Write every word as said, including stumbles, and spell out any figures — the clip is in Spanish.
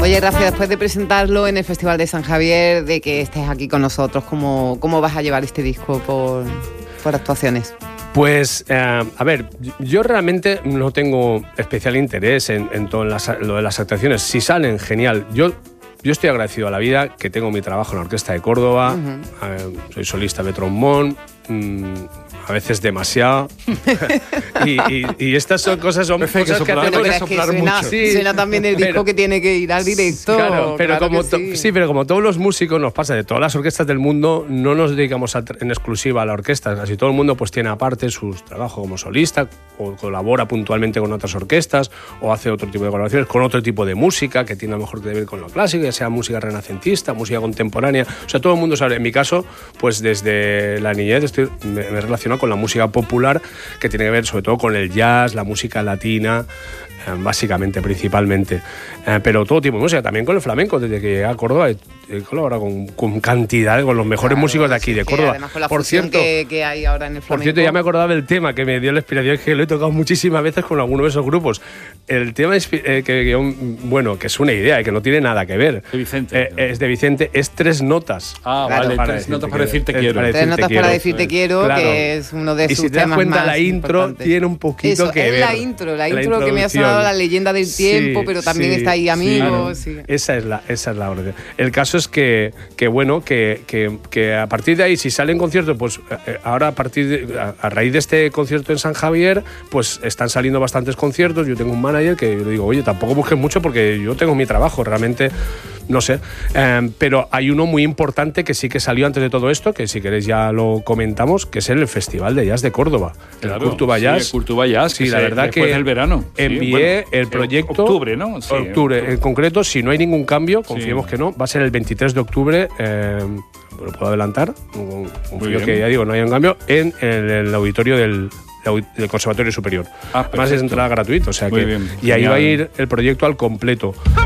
Oye, Rafa, después de presentarlo en el Festival de San Javier, de que estés aquí con nosotros, ¿cómo, cómo vas a llevar este disco por, por actuaciones? Pues, eh, a ver, yo realmente no tengo especial interés en, en todo las, lo de las actuaciones. Si salen, genial. Yo, yo estoy agradecido a la vida que tengo mi trabajo en la Orquesta de Córdoba, uh-huh. eh, soy solista de trombón, mmm, a veces demasiado. y, y, y estas son cosas, son Perfecto, cosas que soplar, hacemos que que soplar suena, mucho. Sí, suena también el disco pero, que tiene que ir al directo. Claro, pero claro como sí. sí, pero como todos los músicos nos pasa de todas las orquestas del mundo, no nos dedicamos a, en exclusiva a la orquesta. Casi todo el mundo pues tiene aparte sus trabajos como solista, o colabora puntualmente con otras orquestas, o hace otro tipo de colaboraciones con otro tipo de música que tiene a lo mejor que ver con lo clásico, ya sea música renacentista, música contemporánea. O sea, todo el mundo sabe. En mi caso, pues desde la niñez estoy, me, me he relacionado con la música popular, que tiene que ver sobre todo con el jazz, la música latina, eh, básicamente, principalmente. Eh, pero todo tipo de música, también con el flamenco. Desde que llegué a Córdoba he, he colaborado con, con cantidad, con los mejores claro, músicos de aquí, de Córdoba. Además con la por fusión cierto, que, que hay ahora en el flamenco. Por cierto, ya me acordaba del tema que me dio la inspiración, que lo he tocado muchísimas veces con algunos de esos grupos. El tema es, eh, que, que, bueno, que es una idea y que no tiene nada que ver. De Vicente. Eh, es de Vicente, es tres notas. Ah, claro, vale, para tres notas para decirte quiero. quiero. Para Tres notas quiero. para decirte quiero, Claro. que es uno de y sus si te das temas cuenta, más la intro importantes. tiene un poquito Eso, que es ver. la intro, la, la intro que me ha sonado la leyenda del tiempo, sí, pero también sí, está ahí Amigos. Sí, sí. Esa es la, esa es la orden. El caso es que, que bueno, que, que, que a partir de ahí, si salen conciertos, pues ahora a partir de, a, a raíz de este concierto en San Javier, pues están saliendo bastantes conciertos. Yo tengo un manager que le digo, oye, tampoco busques mucho porque yo tengo mi trabajo, realmente. No sé, eh, pero hay uno muy importante que sí que salió antes de todo esto, que si queréis ya lo comentamos, que es el Festival de Jazz de Córdoba. Claro, el Curtuba Jazz. Sí, el Curtuba Jazz, sí, que la se, verdad después que del verano. envié sí, bueno, el proyecto. Octubre, ¿no? Sí, octubre, octubre. En concreto, si no hay ningún cambio, confiemos sí. que no, va a ser el veintitrés de octubre. Eh, lo puedo adelantar, confío que ya digo, no hay un cambio, en el, el auditorio del. del Conservatorio Superior. Ah, además es entrada gratuita, o sea muy que bien, y ahí genial. va a ir el proyecto al completo.